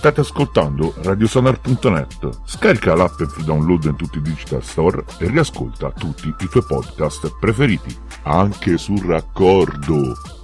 State ascoltando radiosonar.net. Scarica l'app in free download in tutti i digital store e riascolta tutti i tuoi podcast preferiti, anche sul raccordo.